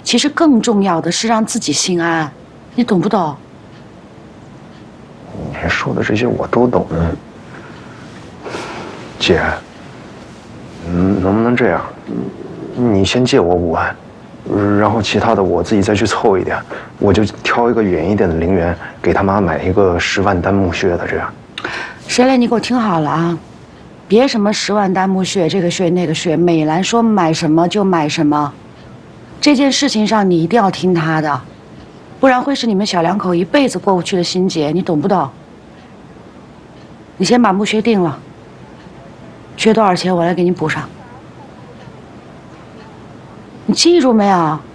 其实更重要的是让自己心安，你懂不懂？ 你说的这些我都懂。姐，能不能这样？你先借我5万，然后其他的我自己再去凑一点，我就挑一个远一点的陵园，给他妈买一个10万丹木穴的，这样。 谁来？你给我听好了啊！别什么10万丹木穴，这个穴那个穴，美兰说买什么就买什么。这件事情上你一定要听她的，不然会是你们小两口一辈子过不去的心结，你懂不懂？你先把墓穴定了，缺多少钱我来给你补上。你记住没有？